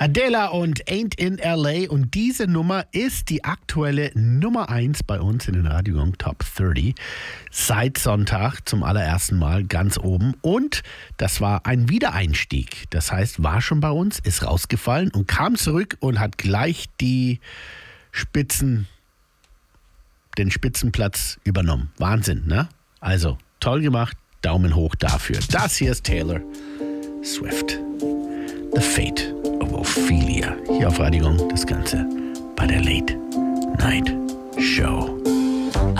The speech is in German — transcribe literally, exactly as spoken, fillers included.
Adele und Ain't in L A. Und diese Nummer ist die aktuelle Nummer eins bei uns in den Radio Gong Top dreißig. Seit Sonntag zum allerersten Mal ganz oben. Und das war ein Wiedereinstieg. Das heißt, war schon bei uns, ist rausgefallen und kam zurück und hat gleich die Spitzen, den Spitzenplatz übernommen. Wahnsinn, ne? Also, toll gemacht. Daumen hoch dafür. Das hier ist Taylor Swift. The Fate of Ophelia. Hier auf Radio Gong, das Ganze bei der Late Night Show.